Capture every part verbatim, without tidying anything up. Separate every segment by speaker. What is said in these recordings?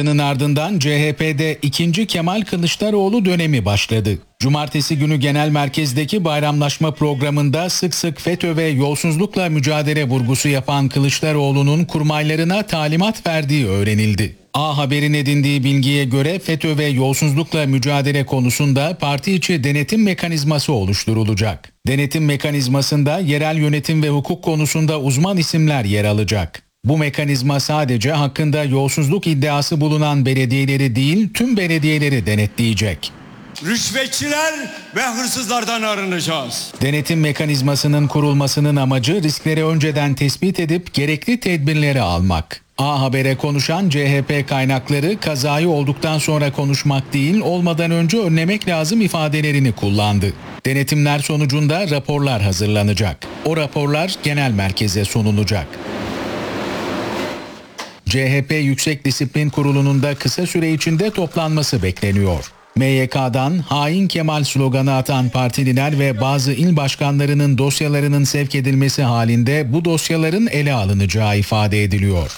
Speaker 1: Ardından C H P'de ikinci Kemal Kılıçdaroğlu dönemi başladı. Cumartesi günü genel merkezdeki bayramlaşma programında sık sık FETÖ ve yolsuzlukla mücadele vurgusu yapan Kılıçdaroğlu'nun kurmaylarına talimat verdiği öğrenildi. A Haber'in edindiği bilgiye göre FETÖ ve yolsuzlukla mücadele konusunda parti içi denetim mekanizması oluşturulacak. Denetim mekanizmasında yerel yönetim ve hukuk konusunda uzman isimler yer alacak. Bu mekanizma sadece hakkında yolsuzluk iddiası bulunan belediyeleri değil, tüm belediyeleri denetleyecek.
Speaker 2: Rüşvetçiler ve hırsızlardan arınacağız.
Speaker 1: Denetim mekanizmasının kurulmasının amacı riskleri önceden tespit edip gerekli tedbirleri almak. A Haber'e konuşan C H P kaynakları kazayı olduktan sonra konuşmak değil, olmadan önce önlemek lazım ifadelerini kullandı. Denetimler sonucunda raporlar hazırlanacak. O raporlar genel merkeze sunulacak. C H P Yüksek Disiplin Kurulu'nun da kısa süre içinde toplanması bekleniyor. M Y K'dan hain Kemal sloganı atan partililer ve bazı il başkanlarının dosyalarının sevk edilmesi halinde bu dosyaların ele alınacağı ifade ediliyor.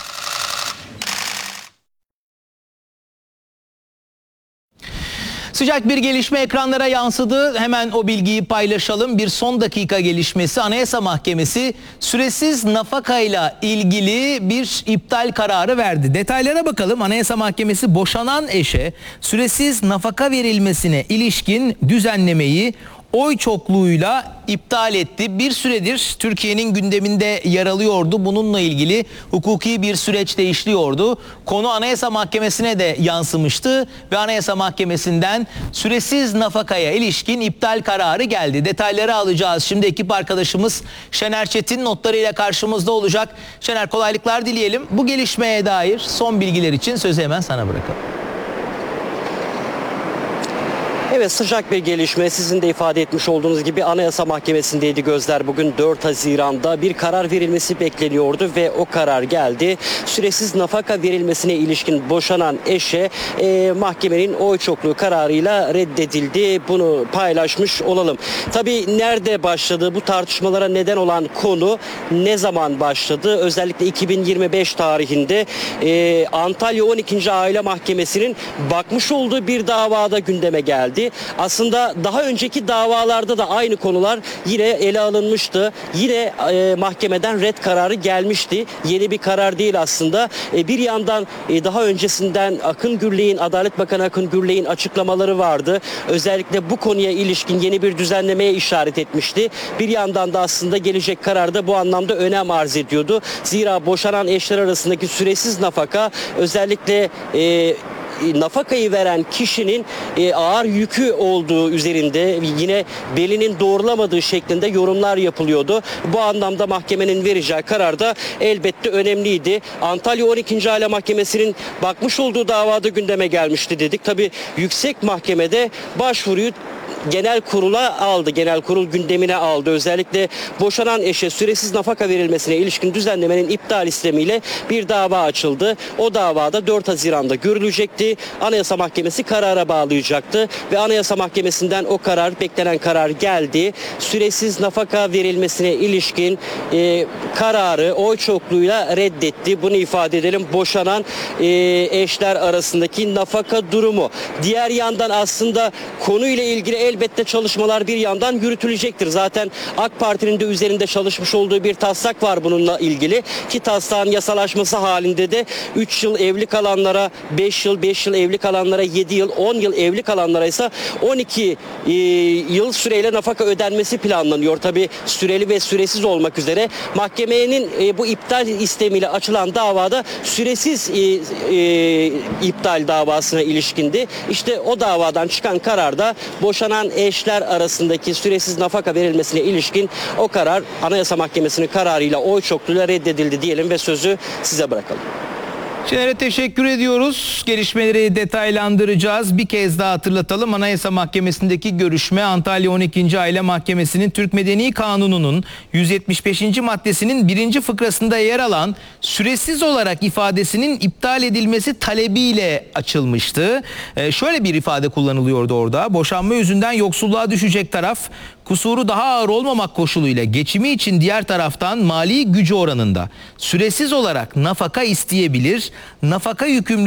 Speaker 3: Sıcak bir gelişme ekranlara yansıdı. Hemen o bilgiyi paylaşalım. Bir son dakika gelişmesi. Anayasa Mahkemesi süresiz nafakayla ilgili bir iptal kararı verdi. Detaylara bakalım. Anayasa Mahkemesi boşanan eşe süresiz nafaka verilmesine ilişkin düzenlemeyi oy çokluğuyla iptal etti. Bir süredir Türkiye'nin gündeminde yer alıyordu. Bununla ilgili hukuki bir süreç de işliyordu. Konu Anayasa Mahkemesi'ne de yansımıştı ve Anayasa Mahkemesi'nden süresiz nafakaya ilişkin iptal kararı geldi. Detayları alacağız. Şimdi ekip arkadaşımız Şener Çetin notlarıyla karşımızda olacak. Şener, kolaylıklar dileyelim. Bu gelişmeye dair son bilgiler için sözü hemen sana bırakalım.
Speaker 4: Evet, sıcak bir gelişme. Sizin de ifade etmiş olduğunuz gibi Anayasa Mahkemesi'ndeydi gözler. Bugün dört Haziran'da bir karar verilmesi bekleniyordu ve o karar geldi. Süresiz nafaka verilmesine ilişkin boşanan eşe e, mahkemenin oy çokluğu kararıyla reddedildi. Bunu paylaşmış olalım. Tabii nerede başladı bu tartışmalara neden olan konu, ne zaman başladı? Özellikle iki bin yirmi beş tarihinde e, Antalya on ikinci Aile Mahkemesi'nin bakmış olduğu bir davada gündeme geldi. Aslında daha önceki davalarda da aynı konular yine ele alınmıştı. Yine e, mahkemeden red kararı gelmişti. Yeni bir karar değil aslında. E, bir yandan e, daha öncesinden Akın Gürlek'in, Adalet Bakanı Akın Gürlek'in açıklamaları vardı. Özellikle bu konuya ilişkin yeni bir düzenlemeye işaret etmişti. Bir yandan da aslında gelecek karar da bu anlamda önem arz ediyordu. Zira boşanan eşler arasındaki süresiz nafaka özellikle e, nafakayı veren kişinin e, ağır yükü olduğu üzerinde yine belinin doğrulamadığı şeklinde yorumlar yapılıyordu. Bu anlamda mahkemenin vereceği karar da elbette önemliydi. Antalya on ikinci Aile Mahkemesi'nin bakmış olduğu davada gündeme gelmişti dedik. Tabii yüksek mahkemede başvuruyu genel kurula aldı. Genel kurul gündemine aldı. Özellikle boşanan eşe süresiz nafaka verilmesine ilişkin düzenlemenin iptal istemiyle bir dava açıldı. O davada dört Haziran'da görülecekti. Anayasa Mahkemesi karara bağlayacaktı ve Anayasa Mahkemesi'nden o karar, beklenen karar geldi. Süresiz nafaka verilmesine ilişkin e, kararı oy çokluğuyla reddetti. Bunu ifade edelim. Boşanan e, eşler arasındaki nafaka durumu. Diğer yandan aslında konuyla ilgili elbette çalışmalar bir yandan yürütülecektir. Zaten AK Parti'nin de üzerinde çalışmış olduğu bir taslak var bununla ilgili ki taslağın yasalaşması halinde de üç yıl evli kalanlara beş yıl, beş yıl evli kalanlara yedi yıl, on yıl evli kalanlara ise on iki e, yıl süreyle nafaka ödenmesi planlanıyor. Tabii süreli ve süresiz olmak üzere. Mahkemenin e, bu iptal istemiyle açılan davada süresiz e, e, iptal davasına ilişkindi. İşte o davadan çıkan kararda boşanan eşler arasındaki süresiz nafaka verilmesine ilişkin o karar Anayasa Mahkemesi'nin kararıyla oy çokluğuyla reddedildi diyelim ve sözü size bırakalım.
Speaker 3: Şener'e teşekkür ediyoruz. Gelişmeleri detaylandıracağız. Bir kez daha hatırlatalım. Anayasa Mahkemesi'ndeki görüşme Antalya on ikinci Aile Mahkemesi'nin Türk Medeni Kanunu'nun yüz yetmiş beşinci maddesinin birinci fıkrasında yer alan süresiz olarak ifadesinin iptal edilmesi talebiyle açılmıştı. Ee, şöyle bir ifade kullanılıyordu orada. Boşanma yüzünden yoksulluğa düşecek taraf kusuru daha ağır olmamak koşuluyla geçimi için diğer taraftan mali gücü oranında süresiz olarak nafaka isteyebilir. Nafaka yükümlülüğü